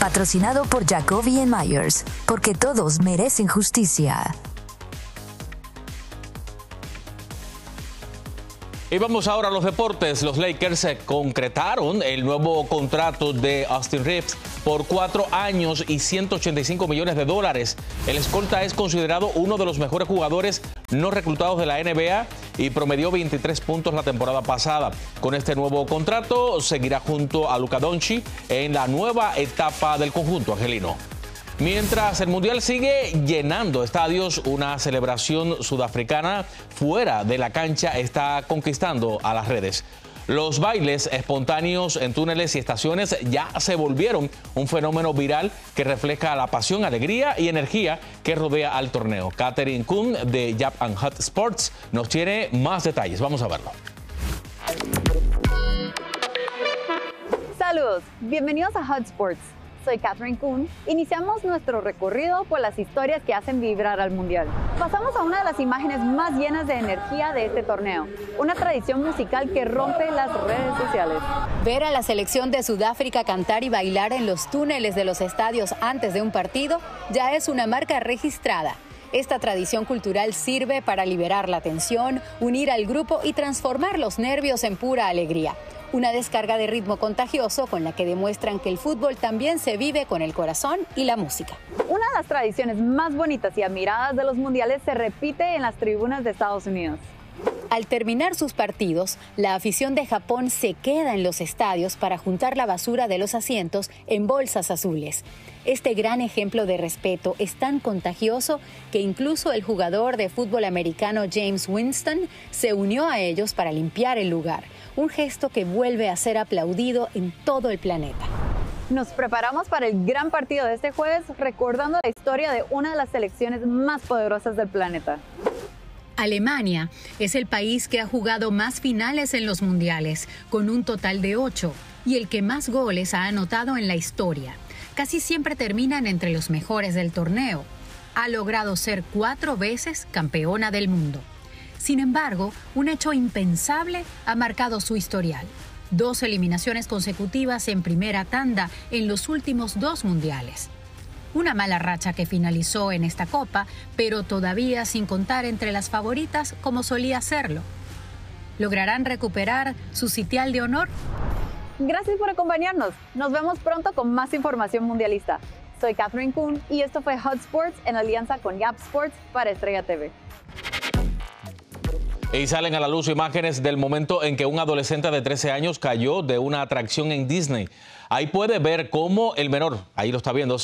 Patrocinado por Jacoby & Myers, porque todos merecen justicia. Y vamos ahora a los deportes. Los Lakers concretaron el nuevo contrato de Austin Reeves por 4 años y $185 millones. El escolta es considerado uno de los mejores jugadores no reclutados de la NBA y promedió 23 puntos la temporada pasada. Con este nuevo contrato seguirá junto a Luka Doncic en la nueva etapa del conjunto angelino. Mientras el Mundial sigue llenando estadios, una celebración sudafricana fuera de la cancha está conquistando a las redes. Los bailes espontáneos en túneles y estaciones ya se volvieron un fenómeno viral que refleja la pasión, alegría y energía que rodea al torneo. Catherine Kuhn de Yap & Hot Sports nos tiene más detalles. Vamos a verlo. Saludos, bienvenidos a Hot Sports. Soy Catherine Kuhn. Iniciamos nuestro recorrido por las historias que hacen vibrar al Mundial. Pasamos a una de las imágenes más llenas de energía de este torneo, una tradición musical que rompe las redes sociales. Ver a la selección de Sudáfrica cantar y bailar en los túneles de los estadios antes de un partido ya es una marca registrada. Esta tradición cultural sirve para liberar la tensión, unir al grupo y transformar los nervios en pura alegría. Una descarga de ritmo contagioso con la que demuestran que el fútbol también se vive con el corazón y la música. Una de las tradiciones más bonitas y admiradas de los mundiales se repite en las tribunas de Estados Unidos. Al terminar sus partidos, la afición de Japón se queda en los estadios para juntar la basura de los asientos en bolsas azules. Este gran ejemplo de respeto es tan contagioso que incluso el jugador de fútbol americano James Winston se unió a ellos para limpiar el lugar, un gesto que vuelve a ser aplaudido en todo el planeta. Nos preparamos para el gran partido de este jueves, recordando la historia de una de las selecciones más poderosas del planeta. Alemania es el país que ha jugado más finales en los mundiales, con un total de 8, y el que más goles ha anotado en la historia. Casi siempre terminan entre los mejores del torneo. Ha logrado ser 4 veces campeona del mundo. Sin embargo, un hecho impensable ha marcado su historial. 2 eliminaciones consecutivas en primera tanda en los últimos 2 mundiales. Una mala racha que finalizó en esta copa, pero todavía sin contar entre las favoritas como solía serlo. ¿Lograrán recuperar su sitial de honor? Gracias por acompañarnos. Nos vemos pronto con más información mundialista. Soy Catherine Kuhn y esto fue Hot Sports en alianza con Yap Sports para Estrella TV. Y salen a la luz imágenes del momento en que un adolescente de 13 años cayó de una atracción en Disney. Ahí puede ver cómo el menor, ahí lo está viendo,